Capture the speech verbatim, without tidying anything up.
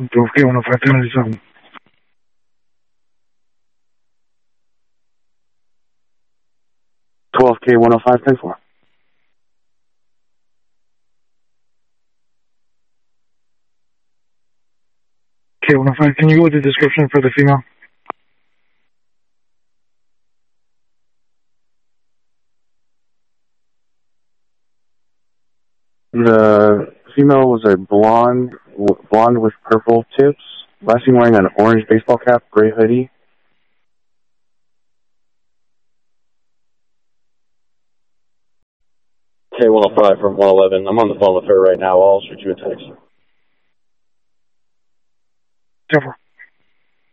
twelve K one oh five ten ninety-seven. twelve K one oh five ten four. K one oh five, can you go with the description for the female? The female was a blonde, blonde with purple tips, last seen wearing an orange baseball cap, gray hoodie. K one oh five from one eleven. I'm on the phone with her right now. I'll shoot you a text. ten four.